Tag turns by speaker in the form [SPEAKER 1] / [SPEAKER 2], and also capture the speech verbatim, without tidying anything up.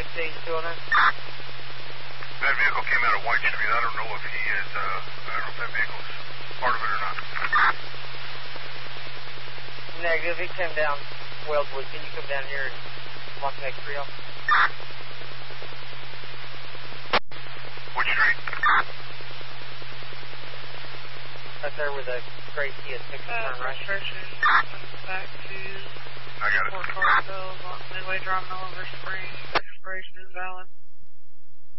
[SPEAKER 1] sixteen, two oh nine.
[SPEAKER 2] That vehicle came out of White Street. I don't know if he is, uh, I don't know if that vehicle's part of it or not.
[SPEAKER 1] Negative, he came down Wellswood. Can you come down here and lock that three off?
[SPEAKER 2] Which street?
[SPEAKER 1] Right there with the gray Kia six
[SPEAKER 3] Uh,
[SPEAKER 1] turn right.
[SPEAKER 3] registration back to
[SPEAKER 2] I got it.
[SPEAKER 3] Fort Carsville, Midway Drive, Oliver Springs. Expiration is valid.